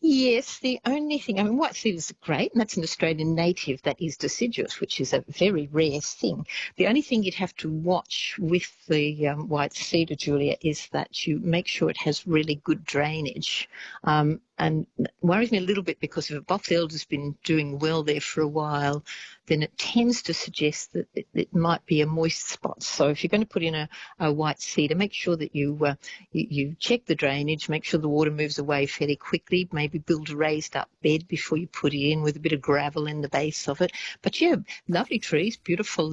Yes, the only thing, I mean, white cedar is great, and that's an Australian native that is deciduous, which is a very rare thing. The only thing you'd have to watch with the white cedar, Julia, is that you make sure it has really good drainage. And it worries me a little bit because if a box elder's been doing well there for a while, then it tends to suggest that it might be a moist spot. So if you're going to put in a white cedar, make sure that you check the drainage, make sure the water moves away fairly quickly, maybe build a raised up bed before you put it in with a bit of gravel in the base of it. But yeah, lovely trees, beautiful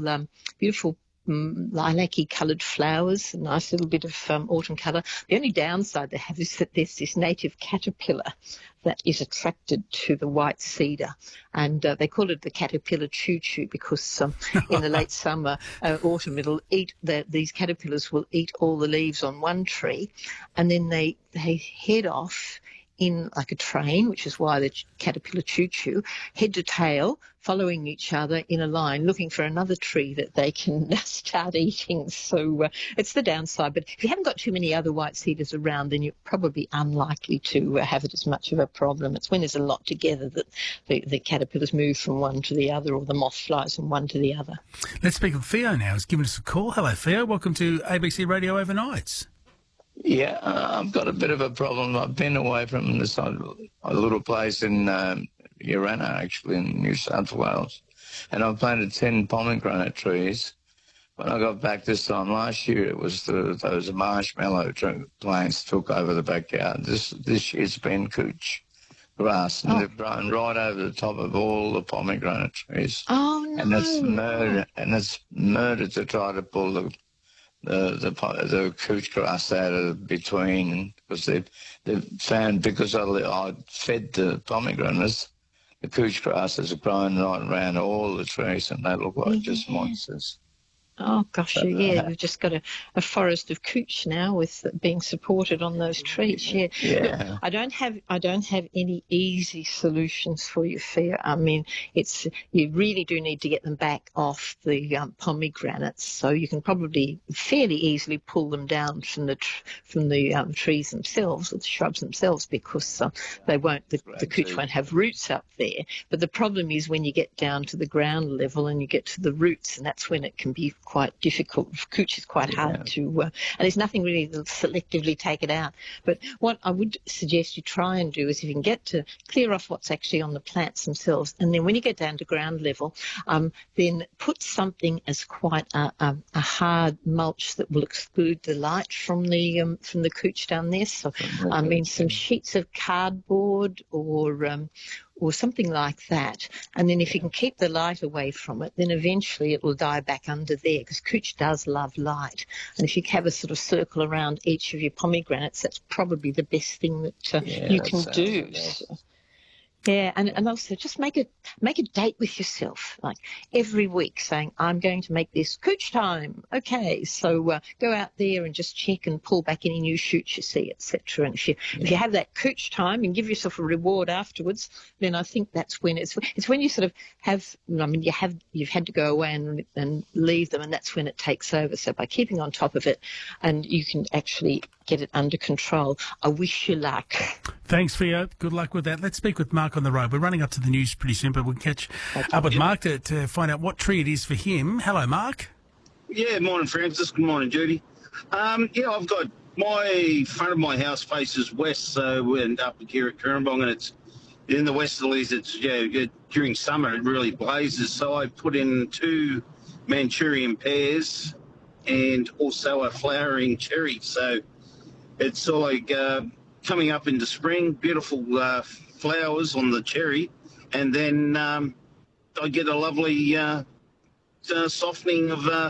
lilac-y coloured flowers, a nice little bit of autumn colour. The only downside they have is that there's this native caterpillar that is attracted to the white cedar, and they call it the caterpillar choo-choo because in the late summer, autumn, it'll eat these caterpillars will eat all the leaves on one tree, and then they head off in like a train, which is why the caterpillar choo-choo, head to tail, following each other in a line, looking for another tree that they can start eating. So it's the downside. But if you haven't got too many other white cedars around, then you're probably unlikely to have it as much of a problem. It's when there's a lot together that the caterpillars move from one to the other, or the moth flies from one to the other. Let's speak with Theo now. He's given us a call. Hello, Theo. Welcome to ABC Radio Overnights. Yeah, I've got a bit of a problem. I've been away from this a little place in Urana, actually, in New South Wales, and I've planted 10 pomegranate trees. When I got back this time last year, it was those marshmallow plants took over the backyard. This year's been couch grass, and they've grown right over the top of all the pomegranate trees. Oh, no. And it's murder to try to pull the couch grass out of between, because they've found, because I fed the pomegranates, the couch grasses have grown right around all the trees, and they look like just monsters. Oh gosh, yeah, we've just got a forest of couch now with being supported on those trees. Yeah. Look, I don't have any easy solutions for you, Fia. I mean, you really do need to get them back off the pomegranates, so you can probably fairly easily pull them down from the trees themselves, or the shrubs themselves, because the couch won't have roots up there. But the problem is when you get down to the ground level and you get to the roots, and that's when it can be quite difficult. Couch is quite hard to, and there's nothing really to selectively take it out. But what I would suggest you try and do is, if you can get to clear off what's actually on the plants themselves, and then when you get down to ground level, then put something as quite a hard mulch that will exclude the light from the couch down there. So, I mean, some sheets of cardboard or something like that. And then if you can keep the light away from it, then eventually it will die back under there, because couch does love light. And if you have a sort of circle around each of your pomegranates, that's probably the best thing that you can do. Yeah, and also just make a date with yourself, like every week, saying, I'm going to make this couch time. Okay, so go out there and just check and pull back any new shoots you see, etc. And if you have that couch time and give yourself a reward afterwards, then I think that's when it's when you sort of have, I mean, you've had to go away and leave them, and that's when it takes over. So by keeping on top of it, and you can actually get it under control. I wish you luck. Thanks, Theo. Good luck with that. Let's speak with Mark on the road. We're running up to the news pretty soon, but we'll catch up with Mark to find out what tree it is for him. Hello, Mark. Yeah, morning, Francis. Good morning, Judy. I've got my front of my house faces west, so we end up here at Currumbong, and it's in the westerlies. It's during summer it really blazes, so I put in 2 Manchurian pears and also a flowering cherry. So it's all like coming up into spring, beautiful flowers on the cherry, and then I get a lovely softening of the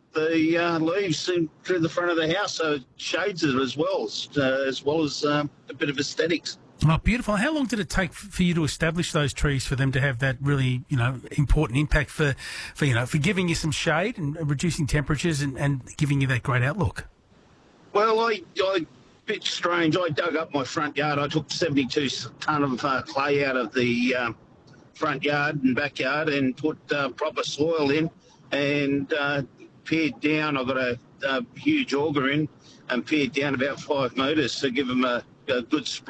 leaves through the front of the house, so it shades it as well as a bit of aesthetics. Oh, beautiful. How long did it take for you to establish those trees, for them to have that really, important impact for giving you some shade and reducing temperatures and giving you that great outlook? Well, I bit strange. I dug up my front yard. I took 72 tonne of clay out of the front yard and backyard and put proper soil in and pared down. I got a huge auger in and pared down about 5 metres to give them a good spread.